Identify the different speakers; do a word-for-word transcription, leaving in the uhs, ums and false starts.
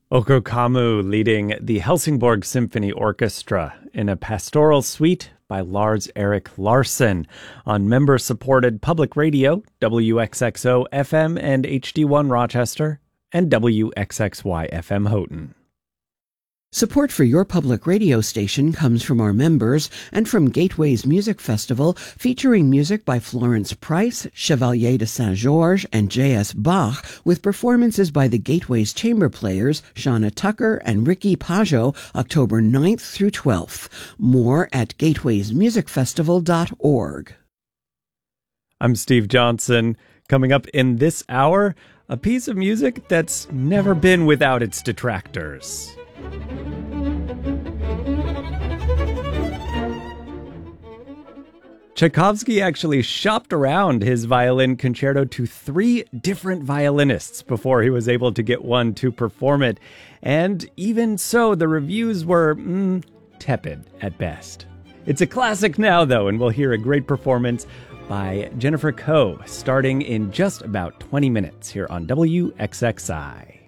Speaker 1: Oko Kamu leading the Helsingborg Symphony Orchestra in a pastoral suite by Lars Erik Larsson on member-supported public radio, W X X O F M and H D one Rochester, and W X X Y F M Houghton.
Speaker 2: Support for your public radio station comes from our members and from Gateway's Music Festival, featuring music by Florence Price, Chevalier de Saint-Georges, and J S. Bach, with performances by the Gateway's chamber players, Shauna Tucker and Ricky Pajo, October ninth through twelfth. More at gateways music festival dot org.
Speaker 1: I'm Steve Johnson. Coming up in this hour, a piece of music that's never been without its detractors. Tchaikovsky actually shopped around his violin concerto to three different violinists before he was able to get one to perform it. And even so, the reviews were mm, tepid at best. It's a classic now, though, and we'll hear a great performance by Jennifer Koh starting in just about twenty minutes here on W X X I.